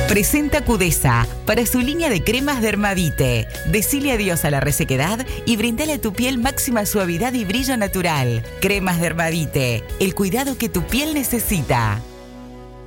Presenta Cudesa para su línea de cremas Dermavite. Decile adiós a la resequedad y brindale a tu piel máxima suavidad y brillo natural. Cremas Dermavite, el cuidado que tu piel necesita.